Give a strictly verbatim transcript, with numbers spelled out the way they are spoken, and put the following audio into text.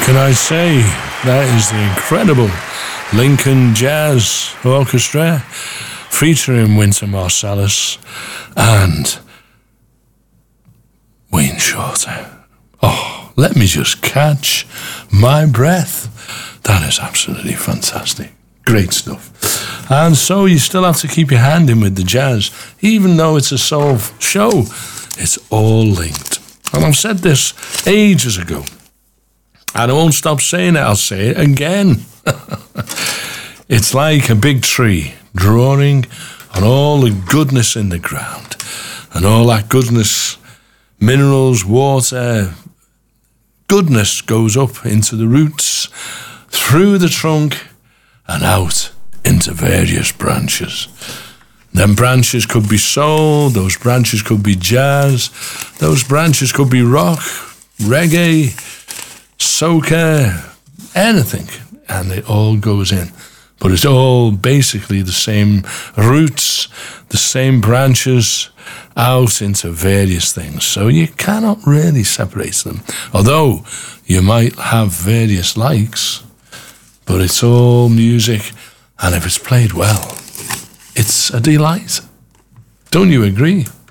Can I say that is the incredible Lincoln Jazz Orchestra featuring Wynton Marsalis and Wayne Shorter. Oh, let me just catch my breath. That is absolutely fantastic. Great stuff. And so you still have to keep your hand in with the jazz, even though it's a soul show. It's all linked. And I've said this ages ago, and I won't stop saying it. I'll say it again. It's like a big tree drawing on all the goodness in the ground, and all that goodness, minerals, water, goodness goes up into the roots, through the trunk, and out into various branches. Them branches could be soul, those branches could be jazz, those branches could be rock, reggae, soca, anything, and it all goes in. But it's all basically the same roots, the same branches out into various things. So you cannot really separate them. Although you might have various likes, but it's all music, and if it's played well, it's a delight. Don't you agree?